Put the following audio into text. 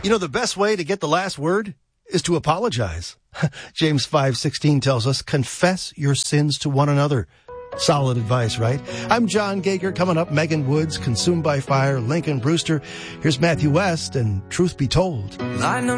You know, the best way to get the last word is to apologize. James 5:16 tells us, confess your sins to one another. Solid advice, right? I'm John Gager. Coming up, Megan Woods, Consumed by Fire, Lincoln Brewster. Here's Matthew West and Truth Be Told.